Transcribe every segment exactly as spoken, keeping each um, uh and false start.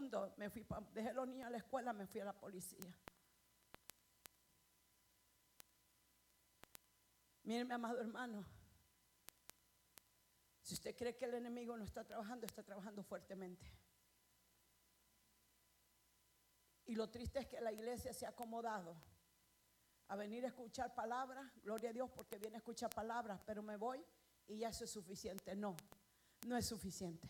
segundo me fui, dejé los niños a la escuela, me fui a la policía. Miren, mi amado hermano, si usted cree que el enemigo no está trabajando, está trabajando fuertemente. Y lo triste es que la iglesia se ha acomodado a venir a escuchar palabras. Gloria a Dios porque viene a escuchar palabras, pero me voy y ya eso es suficiente. No, no es suficiente.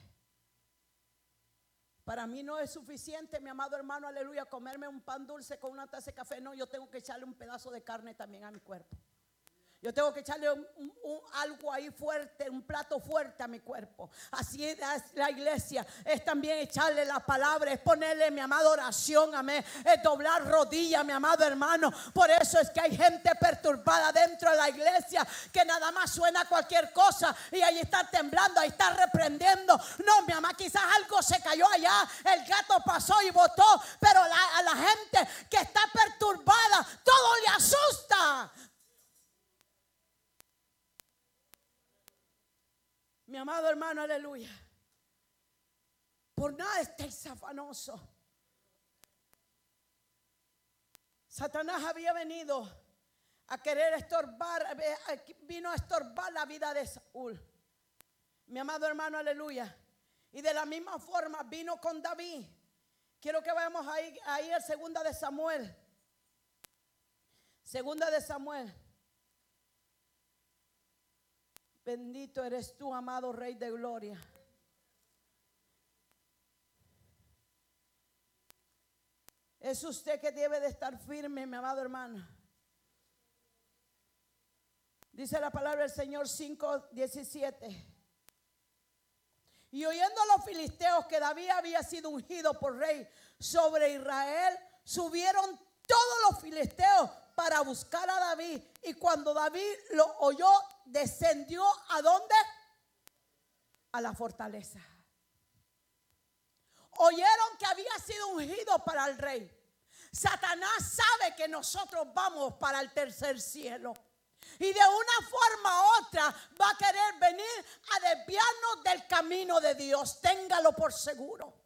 Para mí no es suficiente, mi amado hermano, aleluya, comerme un pan dulce con una taza de café. No, yo tengo que echarle un pedazo de carne también a mi cuerpo. Yo tengo que echarle un, un, un, algo ahí fuerte, un plato fuerte a mi cuerpo. Así es la iglesia, es también echarle la palabra, es ponerle, mi amado, oración, amén, es doblar rodillas, mi amado hermano. Por eso es que hay gente perturbada dentro de la iglesia, que nada más suena cualquier cosa y ahí está temblando, ahí está reprendiendo. No, mi mamá, quizás algo se cayó allá, el gato pasó y botó, pero la, a la gente que está perturbada, todo le asusta. Mi amado hermano, aleluya. Por nada estéis afanosos. Satanás había venido a querer estorbar, vino a estorbar la vida de Saúl. Mi amado hermano, aleluya. Y de la misma forma vino con David. Quiero que vayamos ahí, ahí el segunda de Samuel. Segunda de Samuel. Bendito eres tú, amado Rey de Gloria. Es usted que debe de estar firme, mi amado hermano. Dice la palabra del Señor cinco diecisiete. Y oyendo a los filisteos que David había sido ungido por rey sobre Israel, subieron todos los filisteos para buscar a David. Y cuando David lo oyó, descendió ¿a dónde? A la fortaleza. Oyeron que había sido ungido para el rey. Satanás sabe que nosotros vamos para el tercer cielo. Y de una forma u otra va a querer venir a desviarnos del camino de Dios. Téngalo por seguro.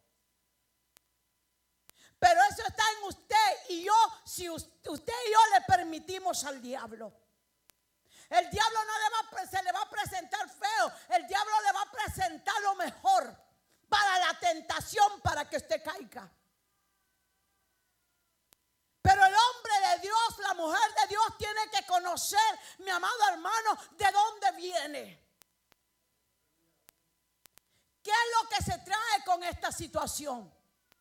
Pero eso está en usted y yo, si usted y yo le permitimos al diablo. El diablo no le va, se le va a presentar feo. El diablo le va a presentar lo mejor para la tentación, para que usted caiga. Pero el hombre de Dios, la mujer de Dios tiene que conocer, mi amado hermano, de dónde viene. ¿Qué es lo que se trae con esta situación?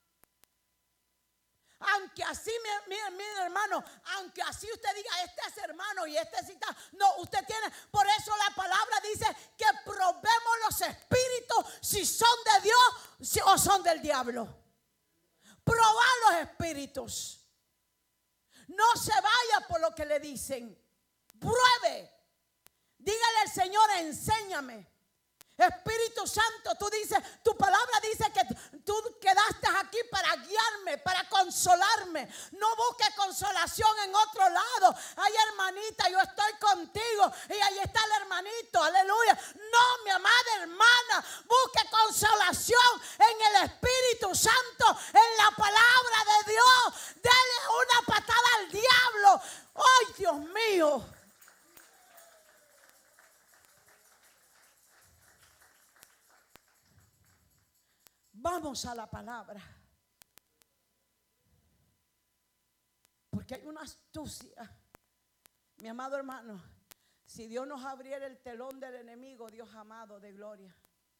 Aunque así, miren, miren hermano, aunque así usted diga, este es hermano y este es tal. No, usted tiene, por eso la palabra dice que probemos los espíritus si son de Dios si, o son del diablo. Probar los espíritus. No se vaya por lo que le dicen. Pruebe. Dígale al Señor, enséñame. Espíritu Santo, tú dices, tu palabra dice que tú quedaste aquí para guiarme, para consolarme. No busques consolación en otro lado. Ay, hermanita, yo estoy contigo y ahí está el hermanito, aleluya. No, mi amada hermana, busque consolación en el Espíritu Santo, en la palabra de Dios. Dele una patada al diablo. Ay, Dios mío. Vamos a la palabra. Porque hay una astucia. Mi amado hermano, si Dios nos abriera el telón del enemigo, Dios amado de gloria.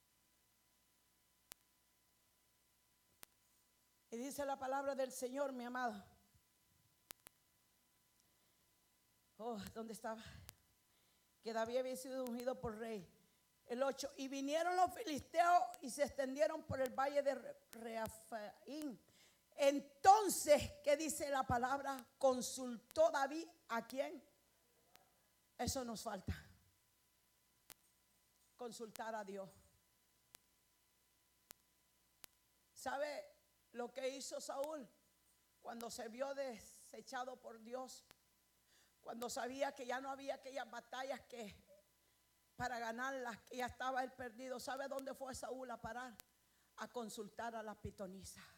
Y dice la palabra del Señor, mi amado. Oh, ¿dónde estaba? Que David había sido ungido por rey. El ocho, y vinieron los filisteos y se extendieron por el valle de Refaín. Entonces, ¿qué dice la palabra? Consultó David ¿a quién? Eso nos falta. Consultar a Dios. ¿Sabe lo que hizo Saúl cuando se vio desechado por Dios? Cuando sabía que ya no había aquellas batallas que para ganarlas, que ya estaba él perdido. ¿Sabe dónde fue Saúl a parar? A consultar a la pitonisa.